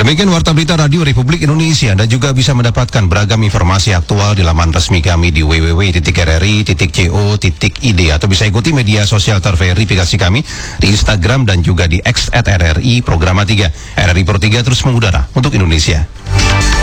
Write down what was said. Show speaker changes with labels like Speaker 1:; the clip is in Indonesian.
Speaker 1: Demikian Warta Berita Radio Republik Indonesia. Anda juga bisa mendapatkan beragam informasi aktual di laman resmi kami di www.rri.co.id atau bisa ikuti media sosial terverifikasi kami di Instagram dan juga di X @RRI Programa 3. RRI Pro 3 terus mengudara untuk Indonesia.